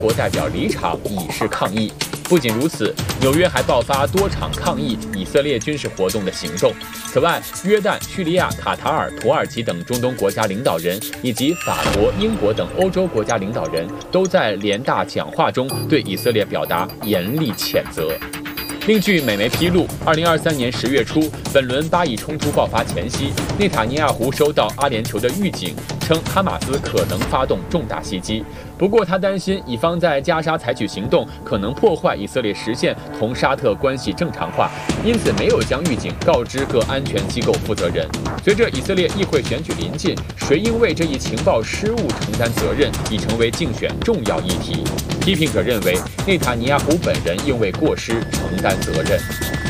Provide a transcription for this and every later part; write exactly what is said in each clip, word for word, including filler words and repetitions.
国代表离场以示抗议。不仅如此，纽约还爆发多场抗议以色列军事活动的行动。此外，约旦、叙利亚、卡塔尔、土耳其等中东国家领导人，以及法国、英国等欧洲国家领导人，都在联大讲话中对以色列表达严厉谴责。另据美媒披露，二零二三年十月初，本轮巴以冲突爆发前夕，内塔尼亚胡收到阿联酋的预警，称哈马斯可能发动重大袭击。不过，他担心以方在加沙采取行动可能破坏以色列实现同沙特关系正常化，因此没有将预警告知各安全机构负责人。随着以色列议会选举临近，谁应为这一情报失误承担责任，已成为竞选重要议题。批评者认为，内塔尼亚胡本人应为过失承担责任。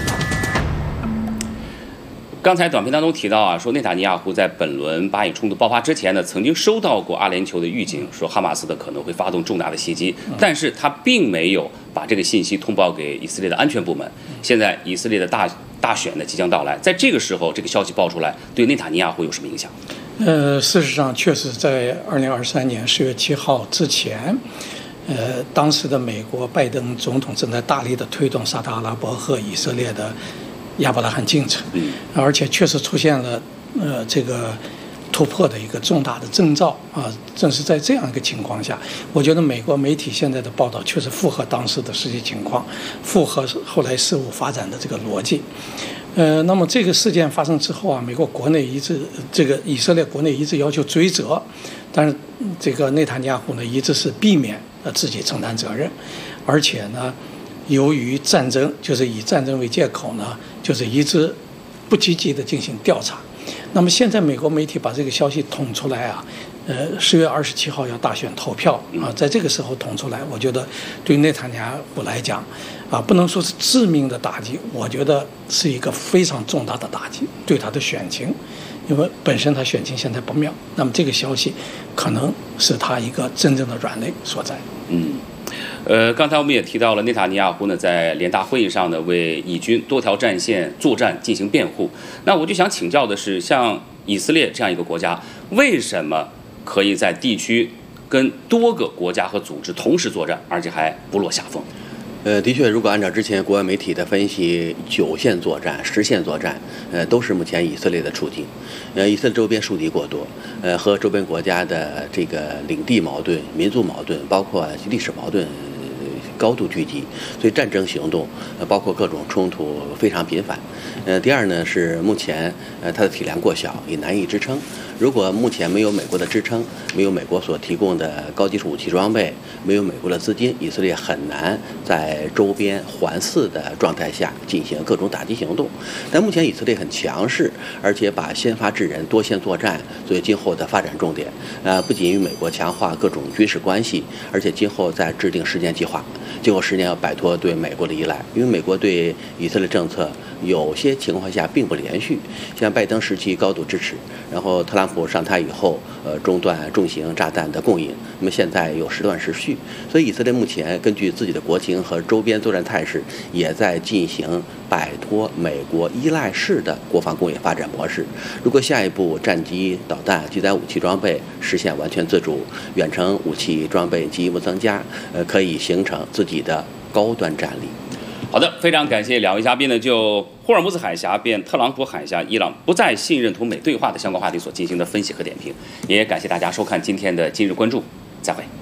刚才短片当中提到啊，说内塔尼亚胡在本轮巴以冲突爆发之前呢，曾经收到过阿联酋的预警，说哈马斯的可能会发动重大的袭击，但是他并没有把这个信息通报给以色列的安全部门。现在以色列的大大选呢即将到来，在这个时候，这个消息爆出来，对内塔尼亚胡有什么影响？ 呃，事实上，确实在二零二三年十月七号之前。呃，当时的美国拜登总统正在大力的推动沙特阿拉伯和以色列的亚伯拉罕进程，而且确实出现了呃这个突破的一个重大的征兆啊。正是在这样一个情况下，我觉得美国媒体现在的报道确实符合当时的实际情况，符合后来事物发展的这个逻辑。呃，那么这个事件发生之后啊，美国国内一直这个以色列国内一直要求追责，但是这个内塔尼亚胡呢一直是避免呃自己承担责任，而且呢，由于战争就是以战争为借口呢，就是一直不积极的进行调查。那么现在美国媒体把这个消息捅出来啊，呃，十月二十七号要大选投票啊，在这个时候捅出来，我觉得对内塔尼亚胡来讲，啊，不能说是致命的打击，我觉得是一个非常重大的打击，对他的选情，因为本身他选情现在不妙，那么这个消息可能是他一个真正的软肋所在。 嗯。呃，刚才我们也提到了内塔尼亚胡呢，在联大会议上呢，为以军多条战线作战进行辩护。那我就想请教的是，像以色列这样一个国家，为什么可以在地区跟多个国家和组织同时作战，而且还不落下风？ 呃，的确，如果按照之前国外媒体的分析，九线作战、十线作战，呃，都是目前以色列的处境。呃，以色列周边树敌过多，呃，和周边国家的这个领地矛盾、民族矛盾，包括历史矛盾。高度聚集，所以战争行动，呃，包括各种冲突非常频繁。呃，第二呢是目前，呃，它的体量过小，也难以支撑。如果目前没有美国的支撑，没有美国所提供的高技术武器装备，没有美国的资金，以色列很难在周边环伺的状态下进行各种打击行动。但目前以色列很强势，而且把先发制人、多线作战作为今后的发展重点。呃，不仅与美国强化各种军事关系，而且今后在制定实践计划。今后十年要摆脱对美国的依赖，因为美国对以色列政策有些情况下并不连续，像拜登时期高度支持，然后特朗普上台以后，呃，中断重型炸弹的供应，那么现在又时断时续，所以以色列目前根据自己的国情和周边作战态势，也在进行摆脱美国依赖式的国防工业发展模式。如果下一步战机、导弹、机载武器装备实现完全自主，远程武器装备进一步增加，呃，可以形成自己的高端战力。 好的，非常感谢两位嘉宾呢，就霍尔木兹海峡变特朗普海峡，伊朗不再信任同美对话的相关话题所进行的分析和点评，也感谢大家收看今天的今日关注，再会。